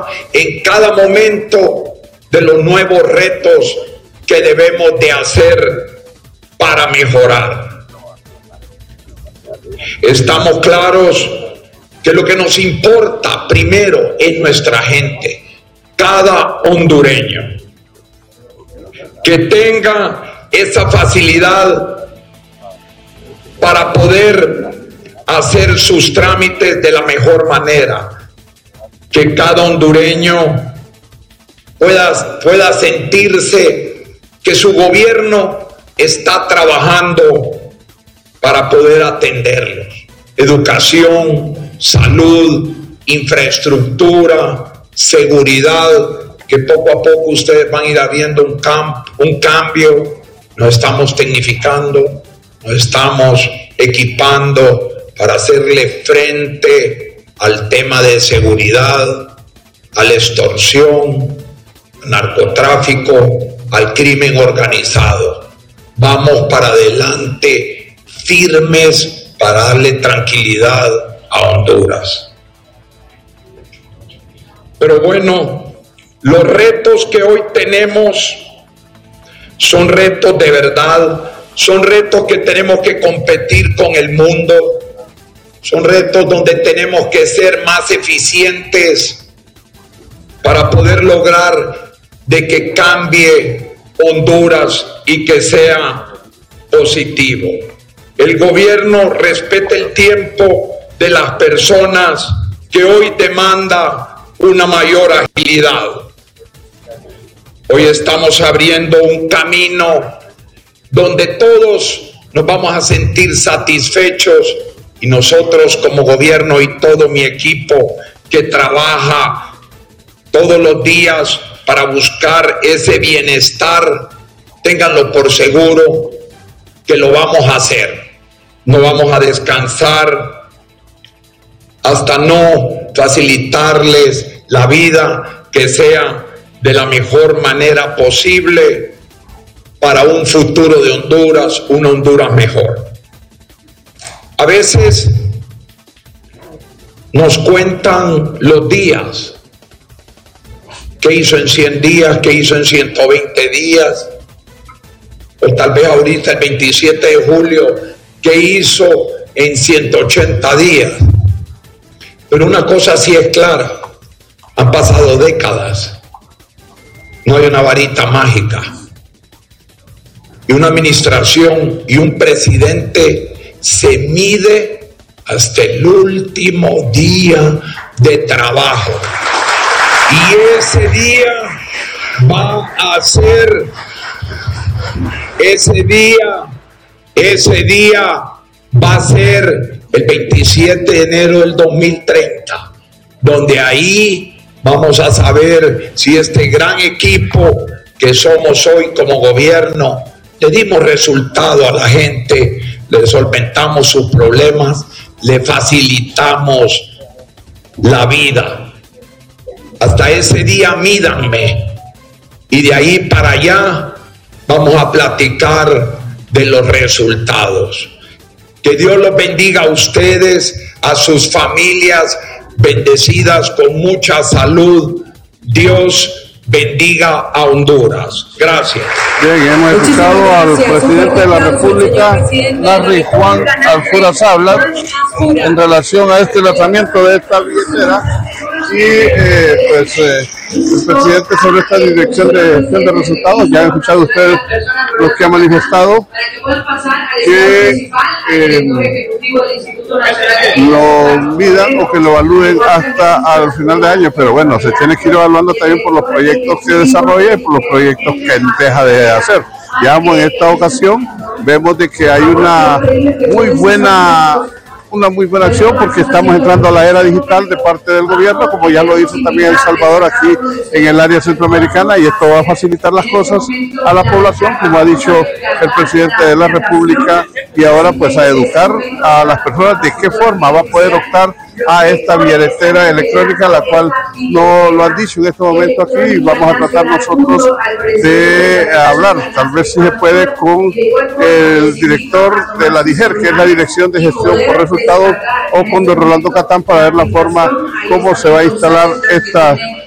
en cada momento de los nuevos retos que debemos de hacer para mejorar. Estamos claros que lo que nos importa primero es nuestra gente, cada hondureño, que tenga esa facilidad para poder hacer sus trámites de la mejor manera, que cada hondureño pueda sentirse que su gobierno está trabajando para poder atenderlos. Educación, salud, infraestructura, seguridad, que poco a poco ustedes van a ir viendo un cambio. Nos estamos tecnificando, nos estamos equipando para hacerle frente al tema de seguridad, a la extorsión, al narcotráfico, al crimen organizado. Vamos para adelante firmes para darle tranquilidad a Honduras. Pero bueno, los retos que hoy tenemos son retos de verdad, son retos que tenemos que competir con el mundo, son retos donde tenemos que ser más eficientes para poder lograr de que cambie Honduras y que sea positivo. El gobierno respeta el tiempo de las personas que hoy demanda una mayor agilidad. Hoy estamos abriendo un camino donde todos nos vamos a sentir satisfechos, y nosotros como gobierno y todo mi equipo que trabaja todos los días para buscar ese bienestar, ténganlo por seguro que lo vamos a hacer. No vamos a descansar hasta no facilitarles la vida que sea de la mejor manera posible para un futuro de Honduras, una Honduras mejor. A veces nos cuentan los días, qué hizo en 100 días, qué hizo en 120 días, o tal vez ahorita el 27 de julio, qué hizo en 180 días. Pero una cosa sí es clara, han pasado décadas, no hay una varita mágica. Y una administración y un presidente se mide hasta el último día de trabajo. Y ese día va a ser, ese día va a ser el 27 de enero del 2030, donde ahí vamos a saber si este gran equipo que somos hoy como gobierno le dimos resultado a la gente, le solventamos sus problemas, le facilitamos la vida. Hasta ese día mídanme, y de ahí para allá vamos a platicar de los resultados. Que Dios los bendiga a ustedes, a sus familias, bendecidas con mucha salud. Dios bendiga a Honduras. Gracias. Bien, hemos escuchado al presidente de la República, Larry Juan Alfura Sabla, en relación a este lanzamiento de esta billetera y el presidente sobre esta dirección de gestión de resultados. Ya han escuchado ustedes los que han manifestado que lo midan o que lo evalúen hasta al final de año, pero bueno, se tiene que ir evaluando también por los proyectos que desarrolla y por los proyectos que deja de hacer. Ya en esta ocasión vemos de que hay una muy buena acción, porque estamos entrando a la era digital de parte del gobierno, como ya lo hizo también El Salvador aquí en el área centroamericana, y esto va a facilitar las cosas a la población, como ha dicho el presidente de la República, y ahora pues a educar a las personas de qué forma va a poder optar a esta billetera electrónica, la cual no lo han dicho en este momento aquí, y vamos a tratar nosotros de hablar, tal vez si se puede, con el director de la DIGER, que es la Dirección de Gestión por Resultados, o con don Rolando Catán, para ver la forma cómo se va a instalar esta